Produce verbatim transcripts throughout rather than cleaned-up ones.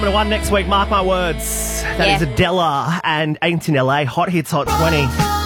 Number one next week, mark my words. That Yeah. is Adela and Ain't in L A. Hot Hits Hot twenty.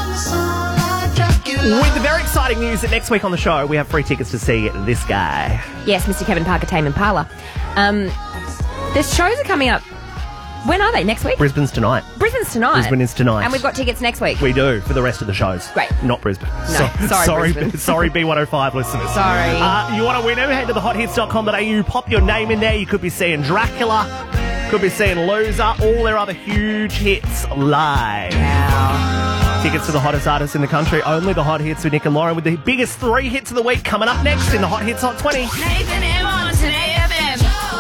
With the very exciting news that next week on the show, we have free tickets to see this guy. Yes, Mister Kevin Parker, Tame Impala. Um, the shows are coming up. When are they? Next week? Brisbane's tonight. Brisbane's tonight. Brisbane is tonight. And we've got tickets next week. We do, for the rest of the shows. Great. Not Brisbane. No, sorry, sorry, Brisbane. sorry, B one oh five listeners. Sorry. Uh, you want to win? Head to the hot hits dot com dot a u, pop your name in there. You could be seeing Dracula, could be seeing Loser, all their other huge hits live. Wow. Tickets to the hottest artists in the country, only the hot hits with Nick and Lauren, with the biggest three hits of the week coming up next in the Hot Hits Hot twenty. Nathan M on Today F M.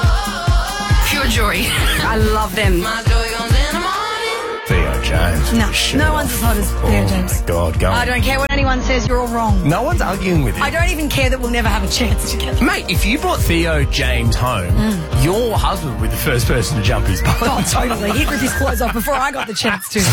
Pure joy. I love them. My joy comes in the morning. Theo James. No, Shut no up. one's as hot as Theo Oh James. my God, go on. I don't care what anyone says, you're all wrong. No one's arguing with you. I don't even care that we'll never have a chance together. Mate, if you brought Theo James home, your husband would be the first person to jump his boat. Oh, totally. He'd rip his clothes off before I got the chance to.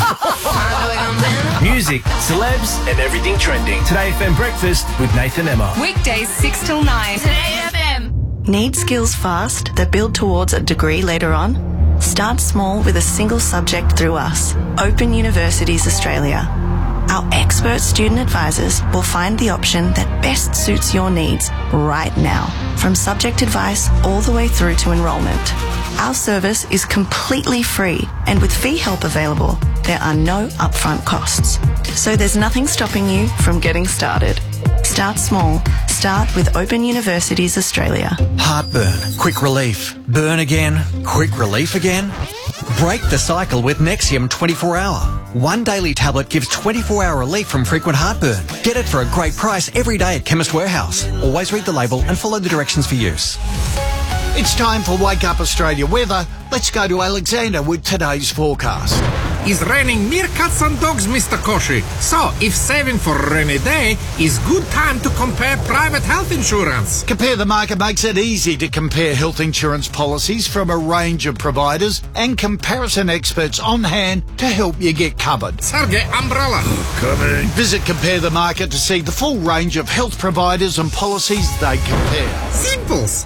Music, celebs, and everything trending. Today F M Breakfast with Nathan Emma. Weekdays six till nine. Today F M. Need skills fast that build towards a degree later on? Start small with a single subject through us, Open Universities Australia. Our expert student advisors will find the option that best suits your needs right now, from subject advice all the way through to enrolment. Our service is completely free, and with fee help available, there are no upfront costs. So there's nothing stopping you from getting started. Start small. Start with Open Universities Australia. Heartburn, quick relief. Burn again, quick relief again. Break the cycle with Nexium twenty-four hour. One daily tablet gives twenty-four hour relief from frequent heartburn. Get it for a great price every day at Chemist Warehouse. Always read the label and follow the directions for use. It's time for Wake Up Australia weather. Let's go to Alexander with today's forecast. It's raining meerkats and dogs, Mister Koshi. So, if saving for a rainy day is good time to compare private health insurance. Compare the Market makes it easy to compare health insurance policies from a range of providers and comparison experts on hand to help you get covered. Sergey Umbrella. Coming. Visit Compare the Market to see the full range of health providers and policies they compare. Simples.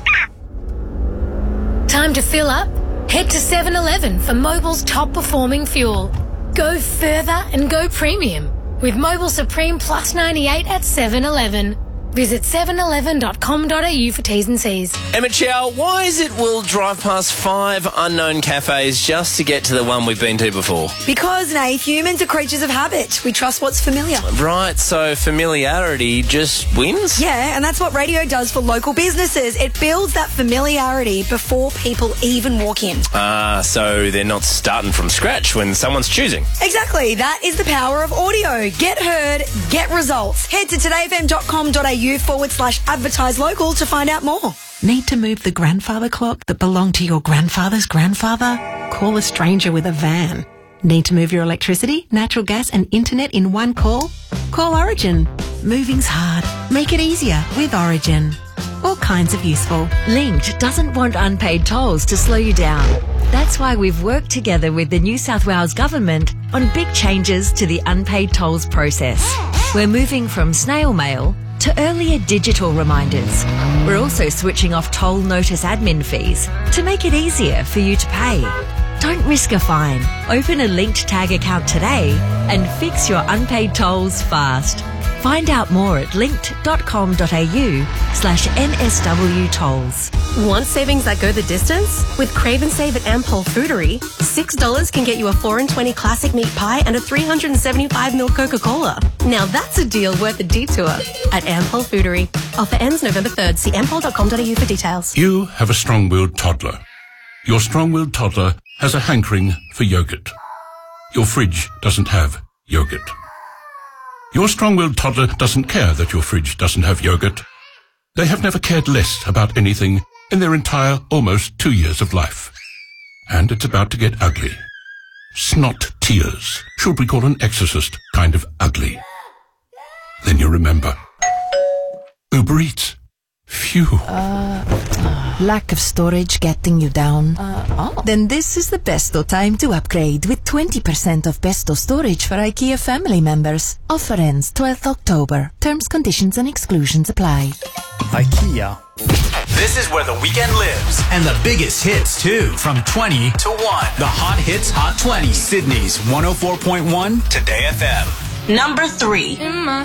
Time to fill up? Head to seven eleven for Mobil's top performing fuel. Go further and go premium with Mobil Supreme Plus ninety-eight at seven eleven. Visit seven eleven dot com dot a u for T's and C's. Emma Chow, why is it we'll drive past five unknown cafes just to get to the one we've been to before? Because, Nate, humans are creatures of habit. We trust what's familiar. Right, so familiarity just wins? Yeah, and that's what radio does for local businesses. It builds that familiarity before people even walk in. Ah, so they're not starting from scratch when someone's choosing. Exactly. That is the power of audio. Get heard, get results. Head to today f m dot com dot a u forward slash advertise local to find out more. Need to move the grandfather clock that belonged to your grandfather's grandfather? Call a stranger with a van. Need to move your electricity, natural gas and internet in one call? Call Origin. Moving's hard. Make it easier with Origin. All kinds of useful. Linked doesn't want unpaid tolls to slow you down. That's why we've worked together with the New South Wales Government on big changes to the unpaid tolls process. We're moving from snail mail to earlier digital reminders. We're also switching off toll notice admin fees to make it easier for you to pay. Don't risk a fine. Open a linked tag account today and fix your unpaid tolls fast. Find out more at linked dot com dot a u slash N S W tolls. Want savings that go the distance? With Crave and Save at Ampol Foodery, six dollars can get you a four and twenty classic meat pie and a three hundred seventy-five ml Coca-Cola. Now that's a deal worth a detour at Ampol Foodery. Offer ends November third. See ampol dot com dot a u for details. You have a strong-willed toddler. Your strong-willed toddler has a hankering for yogurt. Your fridge doesn't have yogurt. Your strong-willed toddler doesn't care that your fridge doesn't have yogurt. They have never cared less about anything in their entire almost two years of life. And it's about to get ugly. Snot tears. Should we call an exorcist kind of ugly? Then you remember. Uber Eats. Phew. Uh, uh, lack of storage getting you down? Uh, oh. Then this is the besto time to upgrade with twenty percent off besto storage for IKEA family members. Offer ends twelfth October. Terms, conditions and exclusions apply. IKEA. This is where the weekend lives. And the biggest hits, too, from twenty to one. The Hot Hits Hot twenty. Sydney's one oh four point one Today F M. Number three. In my